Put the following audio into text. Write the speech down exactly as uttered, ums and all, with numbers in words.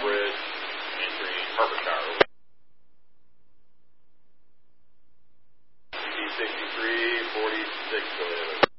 Bridge, entering Hertfordshire. C sixty-three forty-six, go ahead.